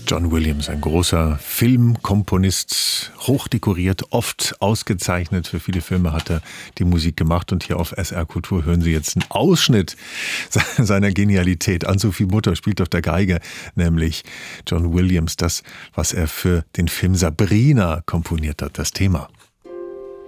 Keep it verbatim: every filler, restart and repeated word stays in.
John Williams, ein großer Filmkomponist, hochdekoriert, oft ausgezeichnet. Für viele Filme hat er die Musik gemacht und hier auf S R Kultur hören Sie jetzt einen Ausschnitt seiner Genialität. Ann-Sophie Mutter spielt auf der Geige, nämlich John Williams, das, was er für den Film Sabrina komponiert hat, das Thema.